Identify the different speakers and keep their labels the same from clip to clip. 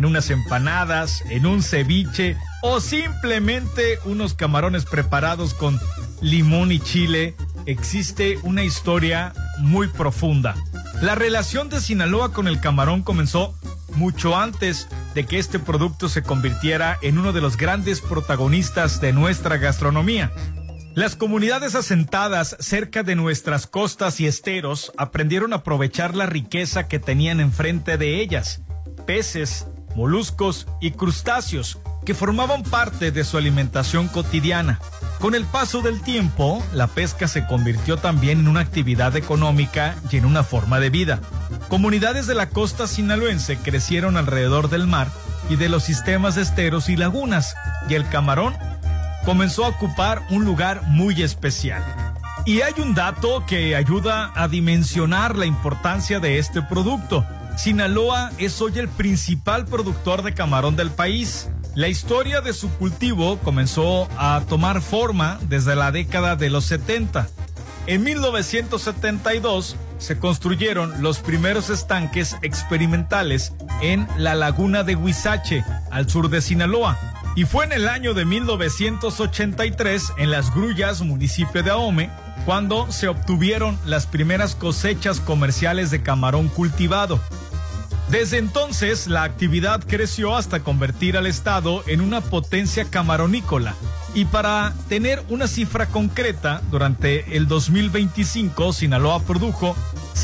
Speaker 1: en unas empanadas, en un ceviche o simplemente unos camarones preparados con limón y chile, existe una historia muy profunda. La relación de Sinaloa con el camarón comenzó mucho antes de que este producto se convirtiera en uno de los grandes protagonistas de nuestra gastronomía. Las comunidades asentadas cerca de nuestras costas y esteros aprendieron a aprovechar la riqueza que tenían enfrente de ellas: peces, moluscos y crustáceos que formaban parte de su alimentación cotidiana. Con el paso del tiempo, la pesca se convirtió también en una actividad económica y en una forma de vida. Comunidades de la costa sinaloense crecieron alrededor del mar y de los sistemas de esteros y lagunas, y el camarón comenzó a ocupar un lugar muy especial. Y hay un dato que ayuda a dimensionar la importancia de este producto. Sinaloa es hoy el principal productor de camarón del país. La historia de su cultivo comenzó a tomar forma desde la década de los 70. En 1972 se construyeron los primeros estanques experimentales en la laguna de Huizache, al sur de Sinaloa. Y fue en el año de 1983, en Las Grullas, municipio de Ahome, cuando se obtuvieron las primeras cosechas comerciales de camarón cultivado. Desde entonces, la actividad creció hasta convertir al estado en una potencia camaronícola. Y para tener una cifra concreta, durante el 2025, Sinaloa produjo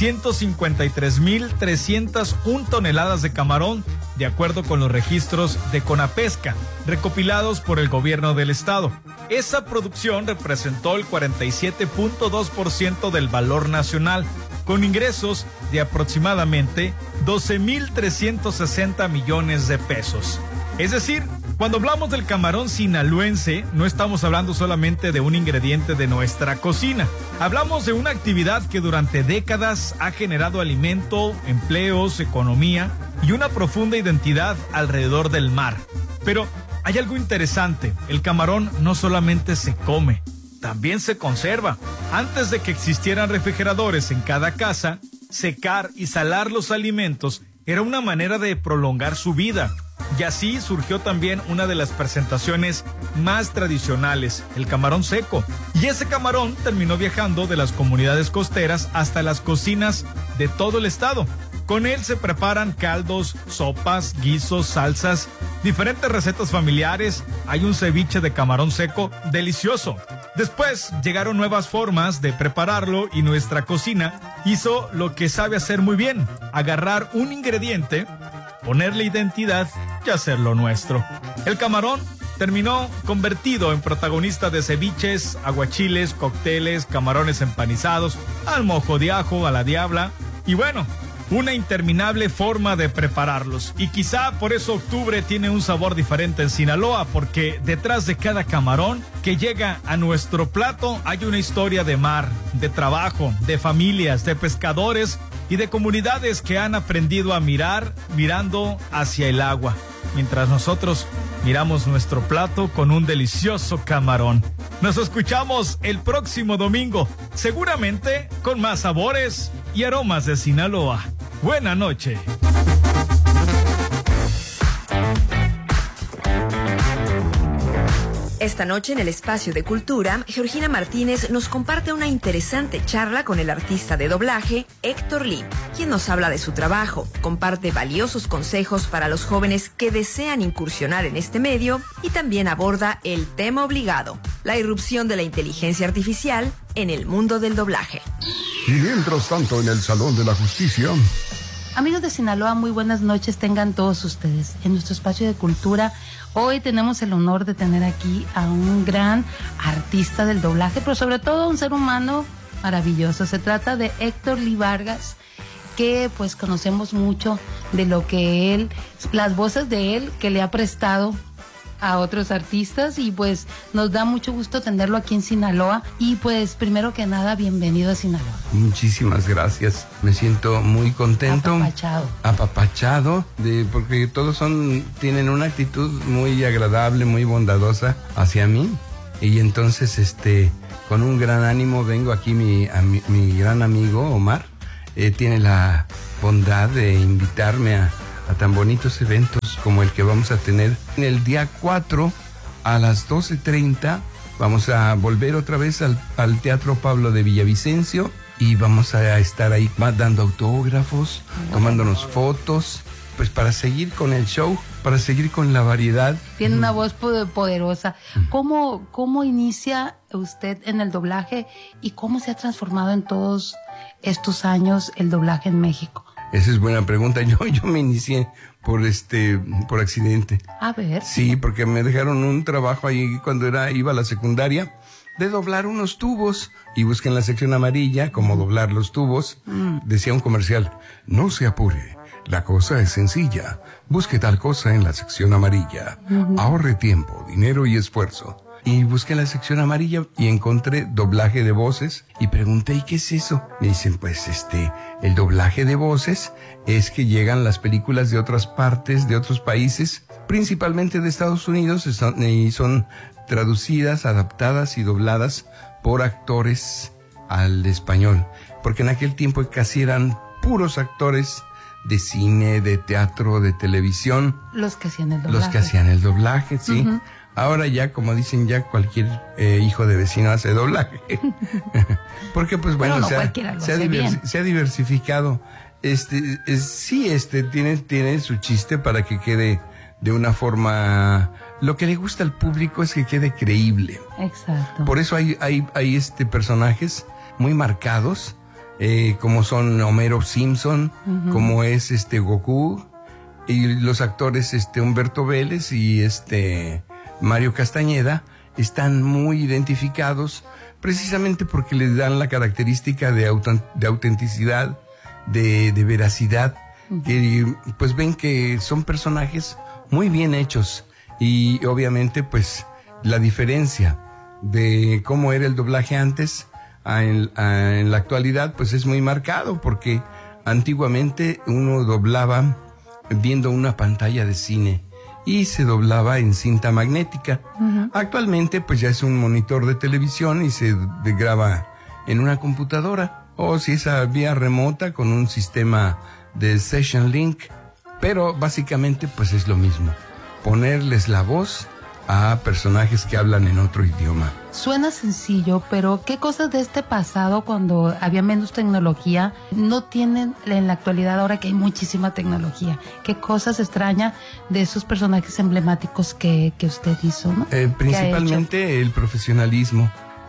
Speaker 1: 153,301 toneladas de camarón, de acuerdo con los registros de Conapesca, recopilados por el gobierno del estado. Esa producción representó el 47.2% del valor nacional, con ingresos de aproximadamente 12,360 millones de pesos. Es decir, cuando hablamos del camarón sinaloense, no estamos hablando solamente de un ingrediente de nuestra cocina. Hablamos de una actividad que durante décadas ha generado alimento, empleos, economía y una profunda identidad alrededor del mar. Pero hay algo interesante: el camarón no solamente se come, también se conserva. Antes de que existieran refrigeradores en cada casa, secar y salar los alimentos era una manera de prolongar su vida. Y así surgió también una de las presentaciones más tradicionales, el camarón seco. Y ese camarón terminó viajando de las comunidades costeras hasta las cocinas de todo el estado. Con él se preparan caldos, sopas, guisos, salsas, diferentes recetas familiares. Hay un ceviche de camarón seco delicioso. Después llegaron nuevas formas de prepararlo y nuestra cocina hizo lo que sabe hacer muy bien: agarrar un ingrediente, ponerle identidad y hacerlo nuestro. El camarón terminó convertido en protagonista de ceviches, aguachiles, cócteles, camarones empanizados, al mojo de ajo, a la diabla y bueno, una interminable forma de prepararlos. Y quizá por eso octubre tiene un sabor diferente en Sinaloa, porque detrás de cada camarón que llega a nuestro plato hay una historia de mar, de trabajo, de familias, de pescadores y de comunidades que han aprendido a mirar mirando hacia el agua, mientras nosotros miramos nuestro plato con un delicioso camarón. Nos escuchamos el próximo domingo, seguramente con más sabores y aromas de Sinaloa. Buena noche.
Speaker 2: Esta noche en el Espacio de Cultura, Georgina Martínez nos comparte una interesante charla con el artista de doblaje Héctor Lee, quien nos habla de su trabajo, comparte valiosos consejos para los jóvenes que desean incursionar en este medio y también aborda el tema obligado: la irrupción de la inteligencia artificial en el mundo del doblaje.
Speaker 3: Y mientras tanto, en el Salón de la Justicia...
Speaker 4: Amigos de Sinaloa, muy buenas noches tengan todos ustedes. En nuestro espacio de cultura, hoy tenemos el honor de tener aquí a un gran artista del doblaje, pero sobre todo un ser humano maravilloso. Se trata de Héctor Lee Vargas, que pues conocemos mucho de lo que él, las voces de él que le ha prestado a otros artistas, y pues nos da mucho gusto tenerlo aquí en Sinaloa. Y pues primero que nada, bienvenido a Sinaloa.
Speaker 5: Muchísimas gracias, me siento muy contento, apapachado porque todos tienen una actitud muy agradable, muy bondadosa hacia mí, y entonces con un gran ánimo vengo aquí. Mi gran amigo Omar tiene la bondad de invitarme a tan bonitos eventos como el que vamos a tener en el día 4 a las 12:30. Vamos a volver otra vez al Teatro Pablo de Villavicencio y vamos a estar ahí dando autógrafos, tomándonos fotos, pues para seguir con el show, para seguir con la variedad.
Speaker 4: Tiene una voz poderosa. ¿Cómo inicia usted en el doblaje y cómo se ha transformado en todos estos años el doblaje en México?
Speaker 5: Esa es buena pregunta. Yo me inicié por accidente.
Speaker 4: A ver.
Speaker 5: Sí, porque me dejaron un trabajo ahí cuando iba a la secundaria de doblar unos tubos y busqué en la sección amarilla cómo doblar los tubos. Decía un comercial, no se apure, la cosa es sencilla, busque tal cosa en la sección amarilla, ahorre tiempo, dinero y esfuerzo. Y busqué la sección amarilla y encontré doblaje de voces y pregunté, ¿y qué es eso? Me dicen, pues el doblaje de voces es que llegan las películas de otras partes, de otros países, principalmente de Estados Unidos, y son traducidas, adaptadas y dobladas por actores al español. Porque en aquel tiempo casi eran puros actores de cine, de teatro, de televisión.
Speaker 4: Los que hacían el doblaje.
Speaker 5: Los que hacían el doblaje, sí. Ahora ya, como dicen, ya cualquier hijo de vecino hace doblaje. Porque pues bueno,
Speaker 4: no
Speaker 5: se ha diversificado. Tiene su chiste para que quede de una forma. Lo que le gusta al público es que quede creíble.
Speaker 4: Exacto.
Speaker 5: Por eso hay personajes muy marcados, como son Homero Simpson, como es Goku, y los actores Humberto Vélez y Mario Castañeda están muy identificados precisamente porque les dan la característica de autenticidad, de veracidad, que pues ven que son personajes muy bien hechos. Y obviamente pues la diferencia de cómo era el doblaje antes en la actualidad pues es muy marcado, porque antiguamente uno doblaba viendo una pantalla de cine y se doblaba en cinta magnética. Actualmente pues ya es un monitor de televisión y se graba en una computadora, o si es a vía remota con un sistema de Session Link, pero básicamente pues es lo mismo, ponerles la voz a personajes que hablan en otro idioma.
Speaker 4: Suena sencillo, pero ¿qué cosas de este pasado, cuando había menos tecnología, no tienen en la actualidad ahora que hay muchísima tecnología? ¿Qué cosas extraña de esos personajes emblemáticos que usted hizo, ¿no?
Speaker 5: Principalmente el profesionalismo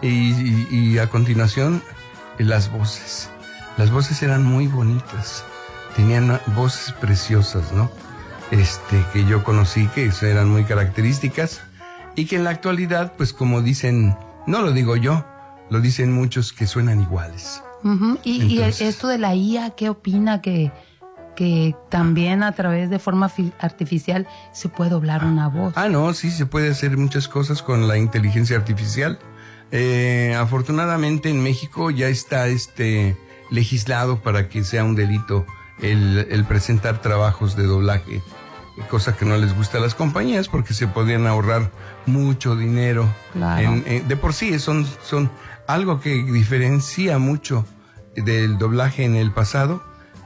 Speaker 5: y a continuación las voces. Las voces eran muy bonitas, tenían voces preciosas, ¿no? Que yo conocí, que eran muy características, y que en la actualidad, pues como dicen, no lo digo yo, lo dicen muchos, que suenan iguales.
Speaker 4: Y esto de la IA, ¿qué opina? Que también a través de forma artificial se puede doblar una voz.
Speaker 5: No, sí, se puede hacer muchas cosas con la inteligencia artificial. Afortunadamente en México ya está legislado para que sea un delito el presentar trabajos de doblaje, cosa que no les gusta a las compañías porque se podrían ahorrar mucho dinero.
Speaker 4: Claro.
Speaker 5: De por sí son algo que diferencia mucho del doblaje en el pasado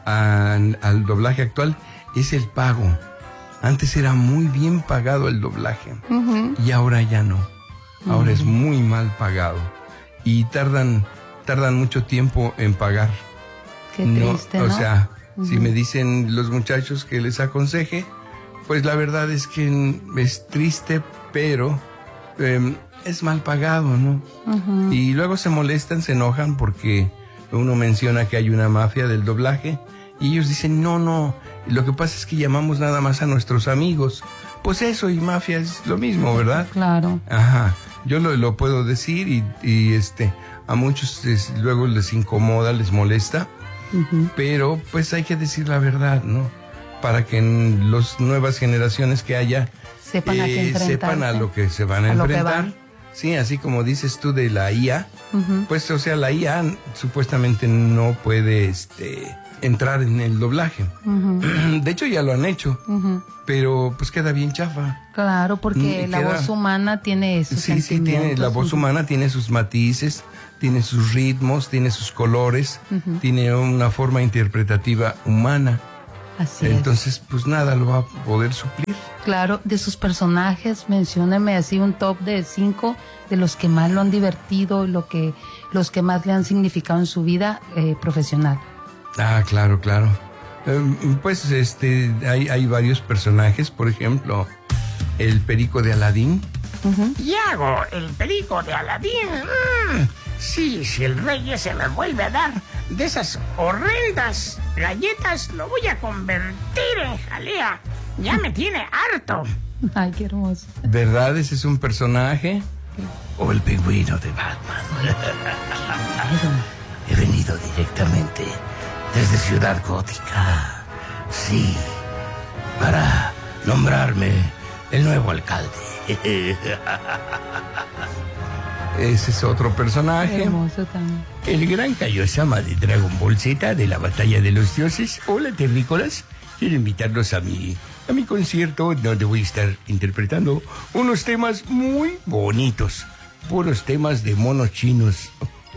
Speaker 5: al doblaje actual, es el pago. Antes era muy bien pagado el doblaje y ahora ya no. Ahora es muy mal pagado y tardan mucho tiempo en pagar.
Speaker 4: Qué triste, ¿no?
Speaker 5: O sea, si me dicen los muchachos que les aconseje, pues la verdad es que es triste, pero es mal pagado, ¿no? Y luego se molestan, se enojan porque uno menciona que hay una mafia del doblaje y ellos dicen, no, lo que pasa es que llamamos nada más a nuestros amigos. Pues eso y mafia es lo mismo, ¿verdad?
Speaker 4: Claro.
Speaker 5: Ajá, yo lo puedo decir y a muchos luego les incomoda, les molesta. Pero pues hay que decir la verdad, ¿no? Para que en las nuevas generaciones que haya
Speaker 4: sepan
Speaker 5: a lo que se van a enfrentar. Sí, así como dices tú de la IA, pues o sea, la IA supuestamente no puede entrar en el doblaje. De hecho ya lo han hecho, pero pues queda bien chafa.
Speaker 4: Claro, porque la voz humana tiene sus sentimientos.
Speaker 5: La voz humana tiene sus matices, tiene sus ritmos, tiene sus colores, tiene una forma interpretativa humana.
Speaker 4: Así
Speaker 5: Entonces, pues nada, lo va a poder suplir.
Speaker 4: Claro, de sus personajes, mencióneme así un top de 5 de los que más lo han divertido, los que más le han significado en su vida profesional.
Speaker 5: Ah, claro. Pues hay varios personajes, por ejemplo, el perico de Aladín.
Speaker 6: Yago, el perico de Aladín. Sí, si el rey ese me vuelve a dar de esas horrendas galletas, lo voy a convertir en jalea. Ya me tiene harto.
Speaker 4: Ay, qué hermoso.
Speaker 5: ¿Verdad? Ese es un personaje.
Speaker 7: O el pingüino de Batman. He venido directamente desde Ciudad Gótica. Sí, para nombrarme el nuevo alcalde.
Speaker 5: Ese es otro personaje.
Speaker 4: Hermoso también.
Speaker 7: El gran Kaiosama de Dragon Ball Z de la Batalla de los Dioses. Hola, terrícolas. Quiero invitarlos a mi concierto donde voy a estar interpretando unos temas muy bonitos. Puros temas de monos chinos.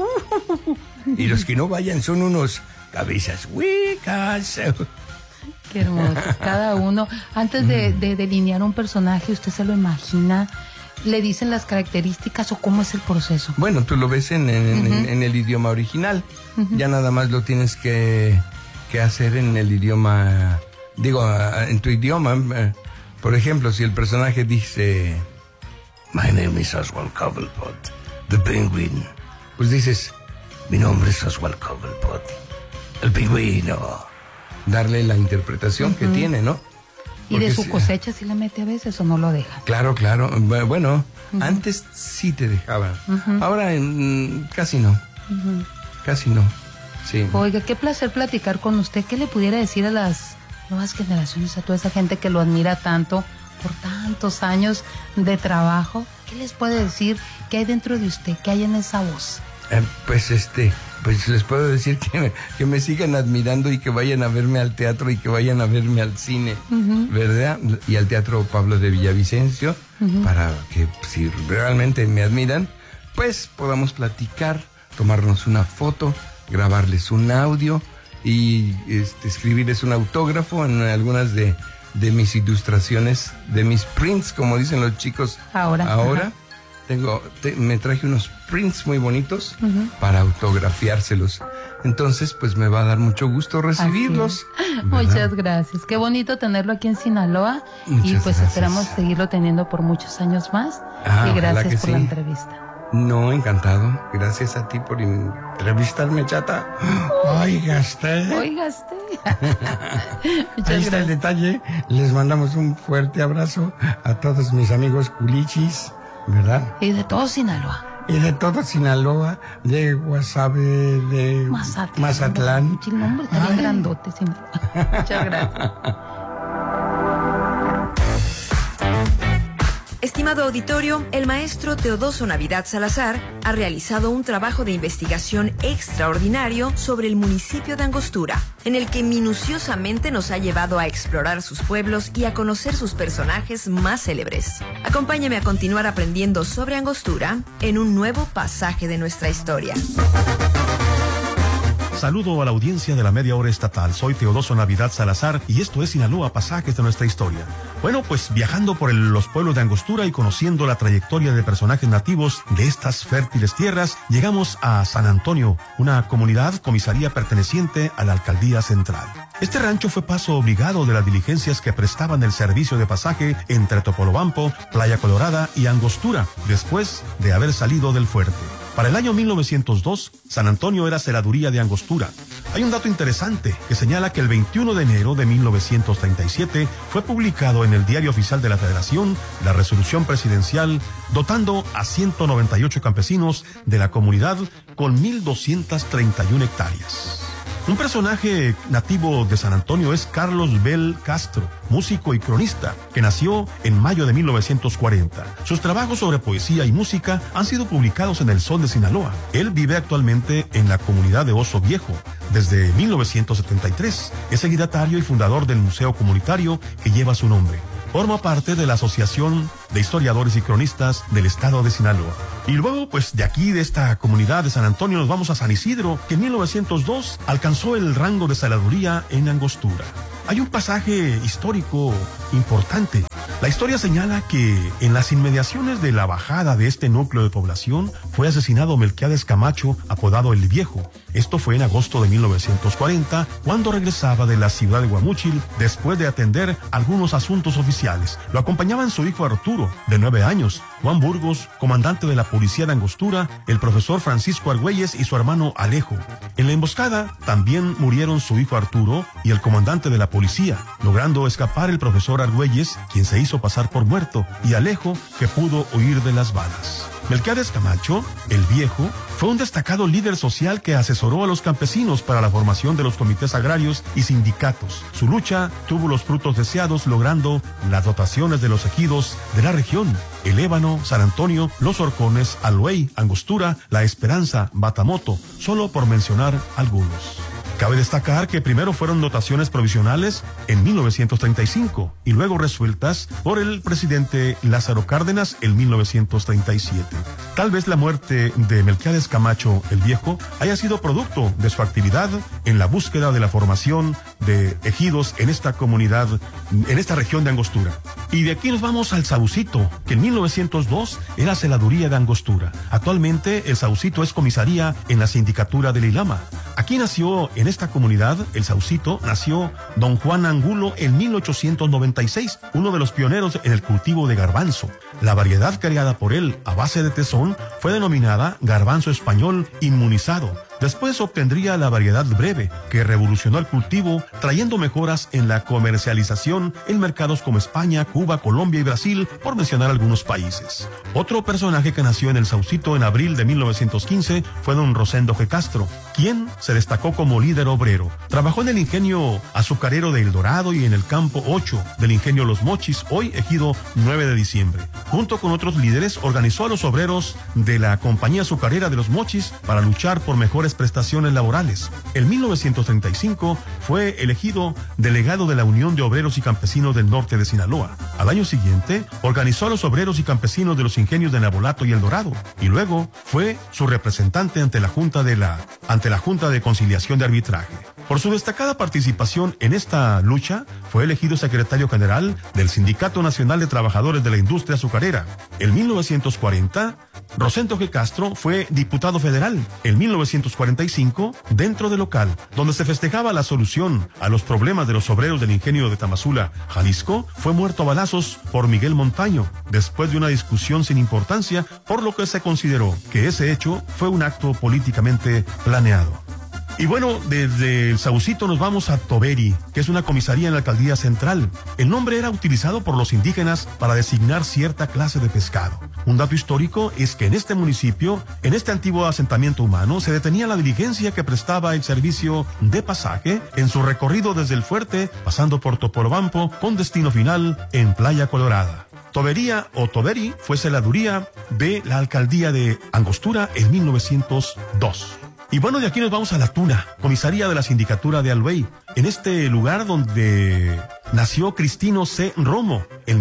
Speaker 7: Y los que no vayan son unos cabezas huecas.
Speaker 4: Qué hermoso. Cada uno, antes de delinear un personaje, ¿usted se lo imagina? ¿Le dicen las características o cómo es el proceso?
Speaker 5: Bueno, tú lo ves en el idioma original. Ya nada más lo tienes que hacer en el idioma, en tu idioma. Por ejemplo, si el personaje dice,
Speaker 7: My name is Oswald Cobblepot, the penguin.
Speaker 5: Pues dices,
Speaker 7: mi nombre es Oswald Cobblepot, el pingüino.
Speaker 5: Darle la interpretación que tiene, ¿no?
Speaker 4: ¿Y de su cosecha sí le mete a veces o no lo deja?
Speaker 5: Claro. Bueno, antes sí te dejaban. Ahora casi no. Casi no. Sí.
Speaker 4: Oiga, qué placer platicar con usted. ¿Qué le pudiera decir a las nuevas generaciones, a toda esa gente que lo admira tanto por tantos años de trabajo? ¿Qué les puede decir? ¿Qué hay dentro de usted? ¿Qué hay en esa voz?
Speaker 5: Pues les puedo decir que me sigan admirando y que vayan a verme al teatro y que vayan a verme al cine, ¿verdad? Y al Teatro Pablo de Villavicencio, para que si realmente me admiran, pues podamos platicar, tomarnos una foto, grabarles un audio y escribirles un autógrafo en algunas de mis ilustraciones, de mis prints, como dicen los chicos ahora. Me traje unos prints muy bonitos para autografiárselos. Entonces, pues me va a dar mucho gusto recibirlos.
Speaker 4: Muchas gracias. Qué bonito tenerlo aquí en Sinaloa. Y pues esperamos seguirlo teniendo por muchos años más. Y gracias por la entrevista.
Speaker 5: No, encantado. Gracias a ti por entrevistarme, chata.
Speaker 6: Oigaste.
Speaker 4: Ahí
Speaker 6: está el detalle. Les mandamos un fuerte abrazo a todos mis amigos culichis, ¿verdad?
Speaker 4: Y de todo Sinaloa.
Speaker 6: Y de todo Sinaloa, de Guasave, de Mazatlán.
Speaker 4: El nombre está bien grandote, Sinaloa. Muchas gracias.
Speaker 2: Estimado auditorio, el maestro Teodoso Navidad Salazar ha realizado un trabajo de investigación extraordinario sobre el municipio de Angostura, en el que minuciosamente nos ha llevado a explorar sus pueblos y a conocer sus personajes más célebres. Acompáñame a continuar aprendiendo sobre Angostura en un nuevo pasaje de nuestra historia.
Speaker 8: Saludo a la audiencia de la Media Hora Estatal. Soy Teodoso Navidad Salazar y esto es Sinaloa, pasajes de nuestra historia. Bueno, pues viajando por los pueblos de Angostura y conociendo la trayectoria de personajes nativos de estas fértiles tierras, llegamos a San Antonio, una comisaría perteneciente a la Alcaldía Central. Este rancho fue paso obligado de las diligencias que prestaban el servicio de pasaje entre Topolobampo, Playa Colorada y Angostura, después de haber salido del fuerte. Para el año 1902, San Antonio era celaduría de Angostura. Hay un dato interesante que señala que el 21 de enero de 1937 fue publicado en el Diario Oficial de la Federación la resolución presidencial dotando a 198 campesinos de la comunidad con 1.231 hectáreas. Un personaje nativo de San Antonio es Carlos Bel Castro, músico y cronista, que nació en mayo de 1940. Sus trabajos sobre poesía y música han sido publicados en El Sol de Sinaloa. Él vive actualmente en la comunidad de Oso Viejo desde 1973. Es seguidatario y fundador del museo comunitario que lleva su nombre. Forma parte de la Asociación de Historiadores y Cronistas del Estado de Sinaloa. Y luego, pues de aquí, de esta comunidad de San Antonio, nos vamos a San Isidro, que en 1902 alcanzó el rango de celaduría en Angostura. hay un pasaje histórico importante. La historia señala que en las inmediaciones de la bajada de este núcleo de población fue asesinado Melquiades Camacho, apodado El Viejo. Esto fue en agosto de 1940, cuando regresaba de la ciudad de Guamúchil después de atender algunos asuntos oficiales. Lo acompañaban su hijo Arturo, de 9 años, Juan Burgos, comandante de la policía de Angostura, el profesor Francisco Argüelles y su hermano Alejo. En la emboscada también murieron su hijo Arturo y el comandante de la policía, logrando escapar el profesor Argüelles, quien se hizo pasar por muerto, y Alejo, que pudo huir de las balas. Melquiades Camacho, El Viejo, fue un destacado líder social que asesoró a los campesinos para la formación de los comités agrarios y sindicatos. Su lucha tuvo los frutos deseados, logrando las dotaciones de los ejidos de la región: El Ébano, San Antonio, Los Horcones, Aluey, Angostura, La Esperanza, Batamoto, solo por mencionar algunos. Cabe destacar que primero fueron dotaciones provisionales en 1935 y luego resueltas por el presidente Lázaro Cárdenas en 1937. Tal vez la muerte de Melquiades Camacho el Viejo haya sido producto de su actividad en la búsqueda de la formación de ejidos en esta comunidad, en esta región de Angostura. Y de aquí nos vamos al Saucito, que en 1902 era celaduría de Angostura. Actualmente el Saucito es comisaría en la sindicatura de Lilama. Aquí nació en esta comunidad, el Saucito, nació don Juan Angulo en 1896, uno de los pioneros en el cultivo de garbanzo. La variedad creada por él a base de tesón fue denominada garbanzo español inmunizado. Después obtendría la variedad breve, que revolucionó el cultivo, trayendo mejoras en la comercialización en mercados como España, Cuba, Colombia y Brasil, por mencionar algunos países. Otro personaje que nació en el Saucito en abril de 1915 fue don Rosendo G. Castro, quien se destacó como líder obrero. Trabajó en el ingenio azucarero de El Dorado y en el campo 8 del ingenio Los Mochis, hoy ejido 9 de diciembre. Junto con otros líderes, organizó a los obreros de la compañía azucarera de Los Mochis para luchar por mejores prestaciones laborales. En 1935 fue elegido delegado de la Unión de Obreros y Campesinos del Norte de Sinaloa. Al año siguiente, organizó a los obreros y campesinos de los ingenios de Nabolato y El Dorado, y luego fue su representante ante la Junta de Conciliación de Arbitraje. Por su destacada participación en esta lucha, fue elegido secretario general del Sindicato Nacional de Trabajadores de la Industria Azucarera. En 1940, Rosendo G. Castro fue diputado federal. En 1945, dentro del local donde se festejaba la solución a los problemas de los obreros del ingenio de Tamazula, Jalisco, fue muerto a balazos por Miguel Montaño, después de una discusión sin importancia, por lo que se consideró que ese hecho fue un acto políticamente planeado. Y bueno, desde el Saucito nos vamos a Toberi, que es una comisaría en la alcaldía central. El nombre era utilizado por los indígenas para designar cierta clase de pescado. Un dato histórico es que en este municipio, en este antiguo asentamiento humano, se detenía la diligencia que prestaba el servicio de pasaje en su recorrido desde el fuerte, pasando por Topolobampo, con destino final en Playa Colorada. Tobería o Toberi fue celaduría de la alcaldía de Angostura en 1902. Y bueno, de aquí nos vamos a La Tuna, comisaría de la sindicatura de Aluey, en este lugar donde nació Cristino C. Romo en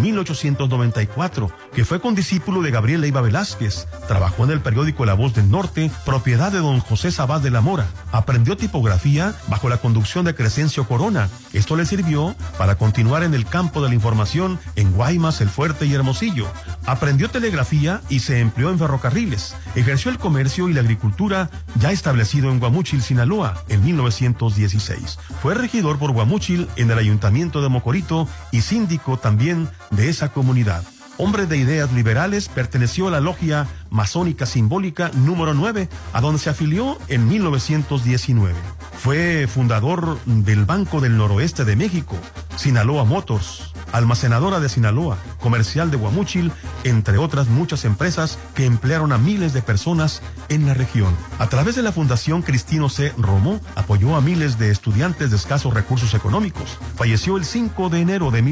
Speaker 8: 1894, que fue condiscípulo de Gabriel Leiva Velázquez. Trabajó en el periódico La Voz del Norte, propiedad de don José Sabás de la Mora. Aprendió tipografía bajo la conducción de Crescencio Corona. Esto le sirvió para continuar en el campo de la información en Guaymas, El Fuerte y Hermosillo. Aprendió telegrafía y se empleó en ferrocarriles. Ejerció el comercio y la agricultura ya establecido en Guamúchil, Sinaloa, en 1916. Fue regidor por Guamúchil en el ayuntamiento de Mocorito y síndico también de esa comunidad. Hombre de ideas liberales, perteneció a la logia masónica simbólica número 9, a donde se afilió en 1919. Fue fundador del Banco del Noroeste de México, Sinaloa Motors, almacenadora de Sinaloa, comercial de Guamúchil, entre otras muchas empresas que emplearon a miles de personas en la región. A través de la Fundación Cristino C. Romo, apoyó a miles de estudiantes de escasos recursos económicos. Falleció el 5 de enero de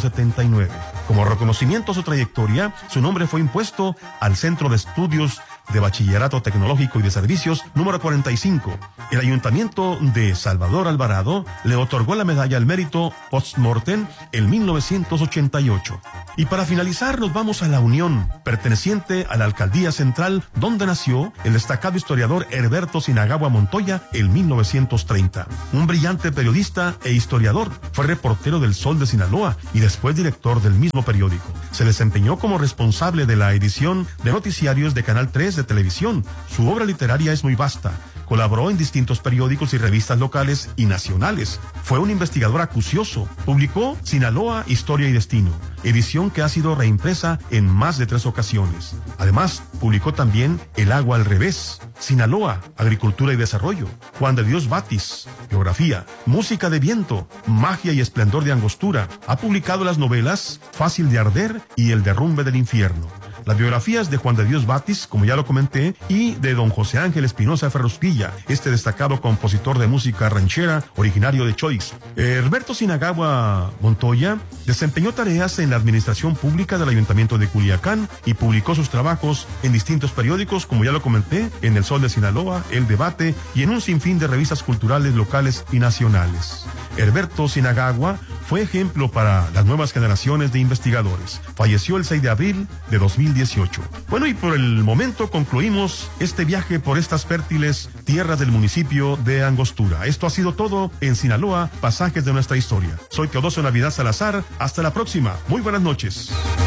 Speaker 8: 1979. Como reconocimiento a su trayectoria, su nombre fue impuesto al Centro de Estudios de Bachillerato Tecnológico y de Servicios número 45. El Ayuntamiento de Salvador Alvarado le otorgó la medalla al mérito post-mortem en 1988. Y para finalizar nos vamos a La Unión, perteneciente a la Alcaldía Central, donde nació el destacado historiador Herberto Sinagagua Montoya en 1930. Un brillante periodista e historiador, fue reportero del Sol de Sinaloa y después director del mismo periódico. Se desempeñó como responsable de la edición de noticiarios de Canal 3 de televisión. Su obra literaria es muy vasta. Colaboró en distintos periódicos y revistas locales y nacionales. Fue un investigador acucioso. Publicó Sinaloa, Historia y Destino, edición que ha sido reimpresa en más de 3 ocasiones. Además, publicó también El agua al revés, Sinaloa, Agricultura y Desarrollo, Juan de Dios Batis, Geografía, Música de Viento, Magia y Esplendor de Angostura. Ha publicado las novelas Fácil de Arder y El derrumbe del infierno. Las biografías de Juan de Dios Batis, como ya lo comenté, y de don José Ángel Espinosa Ferrusquilla, este destacado compositor de música ranchera originario de Choix. Herberto Sinagagua Montoya desempeñó tareas en la administración pública del Ayuntamiento de Culiacán y publicó sus trabajos en distintos periódicos, como ya lo comenté, en El Sol de Sinaloa, El Debate y en un sinfín de revistas culturales locales y nacionales. Herberto Sinagagua fue ejemplo para las nuevas generaciones de investigadores. Falleció el 6 de abril de 2018. Bueno, y por el momento concluimos este viaje por estas fértiles tierras del municipio de Angostura. Esto ha sido todo en Sinaloa, pasajes de nuestra historia. Soy Teodosio Navidad Salazar. Hasta la próxima. Muy buenas noches.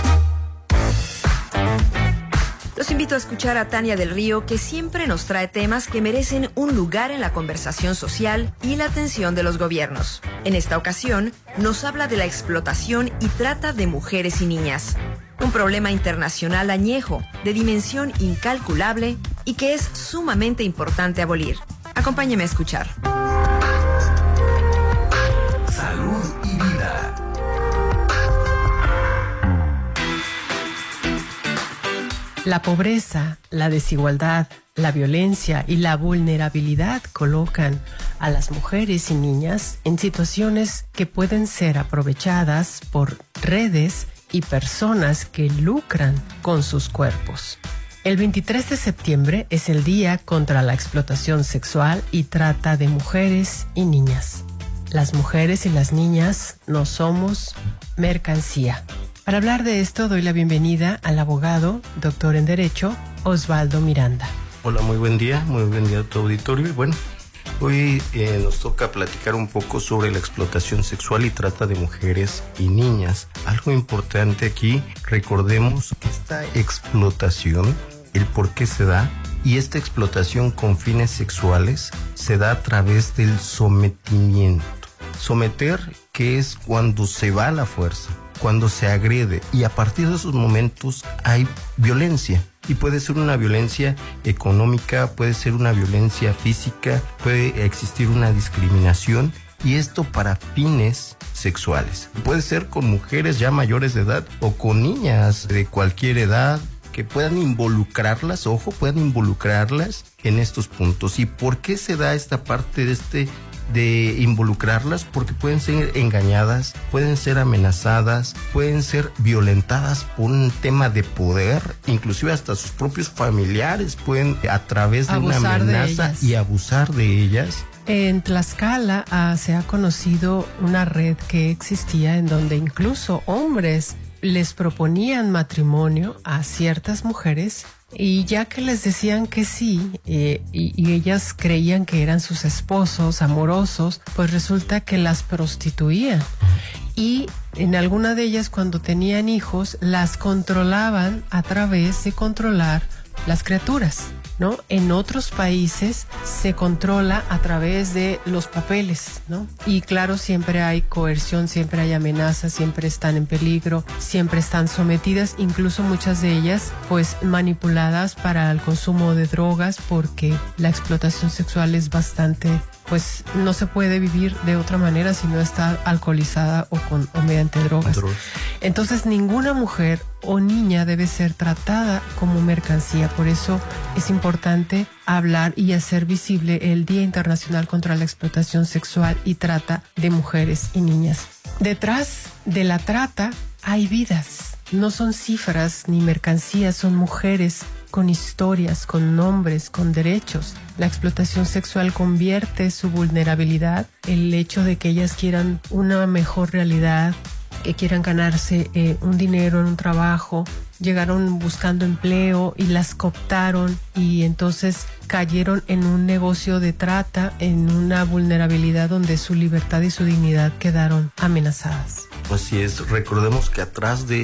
Speaker 2: Los invito a escuchar a Tania del Río, que siempre nos trae temas que merecen un lugar en la conversación social y la atención de los gobiernos. En esta ocasión, nos habla de la explotación y trata de mujeres y niñas. Un problema internacional añejo, de dimensión incalculable y que es sumamente importante abolir. Acompáñeme a escuchar.
Speaker 9: Salud y vida.
Speaker 10: La pobreza, la desigualdad, la violencia y la vulnerabilidad colocan a las mujeres y niñas en situaciones que pueden ser aprovechadas por redes y personas que lucran con sus cuerpos. El 23 de septiembre es el Día contra la Explotación Sexual y Trata de Mujeres y Niñas. Las mujeres y las niñas no somos mercancía. Para hablar de esto, doy la bienvenida al abogado, doctor en Derecho, Osvaldo Miranda.
Speaker 11: Hola, muy buen día a tu auditorio. Y bueno, hoy nos toca platicar un poco sobre la explotación sexual y trata de mujeres y niñas. Algo importante aquí, recordemos que esta explotación, el por qué se da, y esta explotación con fines sexuales se da a través del sometimiento. Someter, que es cuando se va a la fuerza, cuando se agrede, y a partir de esos momentos hay violencia. Y puede ser una violencia económica, puede ser una violencia física, puede existir una discriminación, y esto para fines sexuales. Puede ser con mujeres ya mayores de edad o con niñas de cualquier edad, que puedan involucrarlas, puedan involucrarlas en estos puntos. ¿Y por qué se da esta parte de involucrarlas? Porque pueden ser engañadas, pueden ser amenazadas, pueden ser violentadas por un tema de poder, inclusive hasta sus propios familiares pueden a través de una amenaza y abusar de ellas.
Speaker 10: En Tlaxcala se ha conocido una red que existía en donde incluso hombres les proponían matrimonio a ciertas mujeres, y ya que les decían que sí, y ellas creían que eran sus esposos amorosos, pues resulta que las prostituían. Y en alguna de ellas, cuando tenían hijos, las controlaban a través de controlar las criaturas, ¿no? En otros países se controla a través de los papeles, ¿no? Y claro, siempre hay coerción, siempre hay amenazas, siempre están en peligro, siempre están sometidas, incluso muchas de ellas pues manipuladas para el consumo de drogas, porque la explotación sexual es bastante, pues no se puede vivir de otra manera si no está alcoholizada o mediante drogas. Entonces ninguna mujer o niña debe ser tratada como mercancía. Por eso es importante hablar y hacer visible el Día Internacional contra la Explotación Sexual y Trata de Mujeres y Niñas. Detrás de la trata hay vidas. No son cifras ni mercancías, son mujeres con historias, con nombres, con derechos. La explotación sexual convierte su vulnerabilidad, el hecho de que ellas quieran una mejor realidad, que quieran ganarse un dinero en un trabajo, llegaron buscando empleo y las cooptaron y entonces cayeron en un negocio de trata, en una vulnerabilidad donde su libertad y su dignidad quedaron amenazadas.
Speaker 11: Así es, recordemos que atrás de